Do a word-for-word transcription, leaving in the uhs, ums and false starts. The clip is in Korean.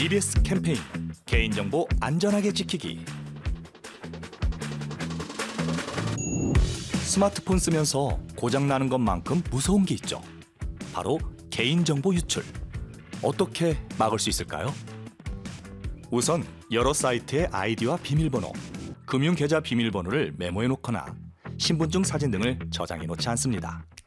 이비에스 캠페인 개인정보 안전하게 지키기. 스마트폰 쓰면서 고장나는 것만큼 무서운 게 있죠. 바로 개인정보 유출. 어떻게 막을 수 있을까요? 우선 여러 사이트의 아이디와 비밀번호, 금융계좌 비밀번호를 메모해 놓거나 신분증 사진 등을 저장해 놓지 않습니다.